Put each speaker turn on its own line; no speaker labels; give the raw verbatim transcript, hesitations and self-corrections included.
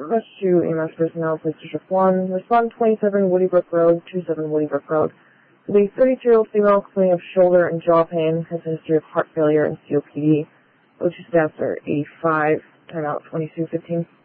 Rescue E M S personnel, please District one. Respond twenty-seven Woody Brook Road, two seven Woody Brook Road. The thirty-two-year-old female complaining of shoulder and jaw pain has a history of heart failure and C O P D. O two staffs are eighty-five, timeout twenty-two fifteen.